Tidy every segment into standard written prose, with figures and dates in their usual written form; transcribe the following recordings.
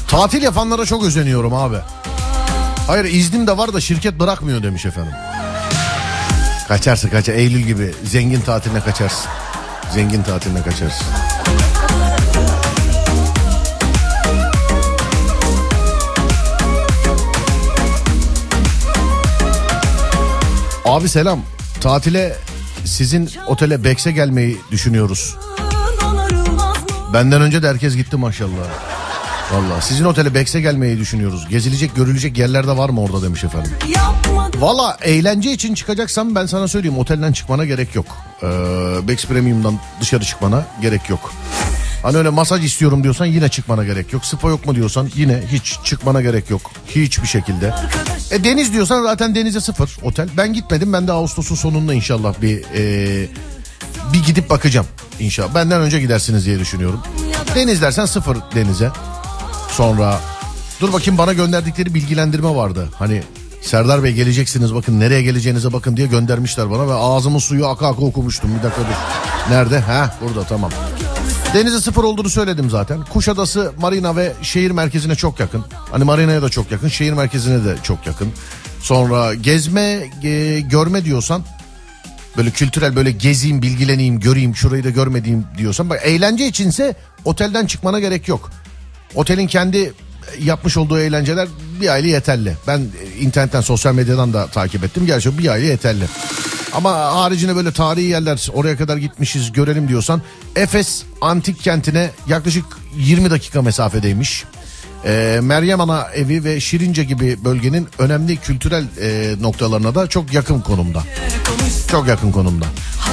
Tatil yapanlara çok özeniyorum abi. Hayır, iznim de var da şirket bırakmıyor demiş efendim. Kaçarsın kaçar. Eylül gibi zengin tatiline kaçarsın. Zengin tatiline kaçarsın. Abi selam. Tatile sizin otele Bex'e gelmeyi düşünüyoruz. Benden önce de herkes gitti maşallah. Vallahi sizin otele Bex'e gelmeyi düşünüyoruz. Gezilecek, görülecek yerler de var mı orada demiş efendim. Valla eğlence için çıkacaksam ben sana söyleyeyim, otelden çıkmana gerek yok. Bex Premium'dan dışarı çıkmana gerek yok. Hani öyle masaj istiyorum diyorsan yine çıkmana gerek yok. Spa yok mu diyorsan yine hiç çıkmana gerek yok. Hiçbir şekilde. Deniz diyorsan zaten denize sıfır otel. Ben gitmedim, ben de Ağustos'un sonunda inşallah bir gidip bakacağım inşallah. Benden önce gidersiniz diye düşünüyorum. Deniz dersen sıfır denize. Sonra dur bakayım, bana gönderdikleri bilgilendirme vardı. Hani Serdar Bey geleceksiniz, bakın nereye geleceğinize bakın diye göndermişler bana ve ağzımın suyu aka aka okumuştum. Bir dakika dur. Nerede? Burada, tamam. Denize sıfır olduğunu söyledim zaten. Kuşadası marina ve şehir merkezine çok yakın. Hani marinaya da çok yakın, şehir merkezine de çok yakın. Sonra gezme, görme diyorsan, böyle kültürel, böyle gezeyim, bilgileneyim, göreyim, şurayı da görmediğim diyorsan, bak eğlence içinse otelden çıkmana gerek yok. Otelin kendi yapmış olduğu eğlenceler bir aylık yeterli. Ben internetten, sosyal medyadan da takip ettim. Gerçi bir aylık yeterli. Ama haricinde böyle tarihi yerler, oraya kadar gitmişiz görelim diyorsan, Efes Antik Kenti'ne yaklaşık 20 dakika mesafedeymiş. Meryem Ana Evi ve Şirince gibi bölgenin önemli kültürel noktalarına da çok yakın konumda. Çok yakın konumda.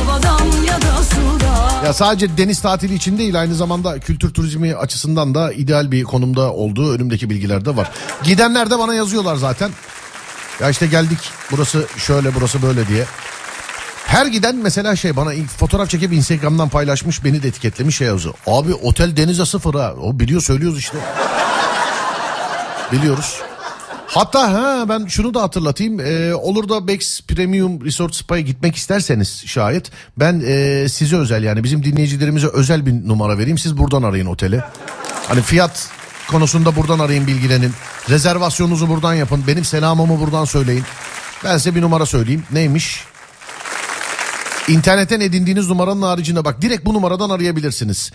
Ya sadece deniz tatili için değil, aynı zamanda kültür turizmi açısından da ideal bir konumda olduğu önümdeki bilgilerde var. Gidenler de bana yazıyorlar zaten. Ya işte geldik, burası şöyle, burası böyle diye. Her giden mesela bana fotoğraf çekip Instagram'dan paylaşmış, beni de etiketlemiş, yazıyor. Abi otel denize sıfır ha. O biliyor, söylüyoruz işte. Biliyoruz. Hatta ben şunu da hatırlatayım. Olur da Bex Premium Resort Spa'ya gitmek isterseniz şayet, ben size özel, yani bizim dinleyicilerimize özel bir numara vereyim. Siz buradan arayın oteli. Hani fiyat konusunda buradan arayın, bilgilenin. Rezervasyonunuzu buradan yapın. Benim selamımı buradan söyleyin. Ben size bir numara söyleyeyim. Neymiş? İnternetten edindiğiniz numaranın haricinde bak, direkt bu numaradan arayabilirsiniz.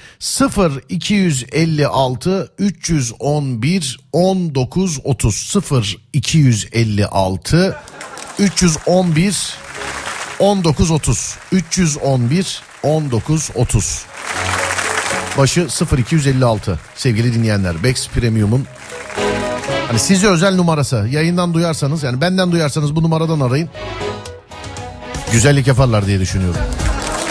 0256 311 1930 0256 311 1930 311 1930 başı 0256 sevgili dinleyenler. Bex Premium'un hani size özel numarası, yayından duyarsanız, yani benden duyarsanız bu numaradan arayın. Güzellik yaparlar diye düşünüyorum.